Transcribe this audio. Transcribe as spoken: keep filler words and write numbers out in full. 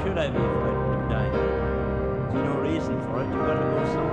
should I be frightened of dying? There's no reason for it. You've got to go somewhere.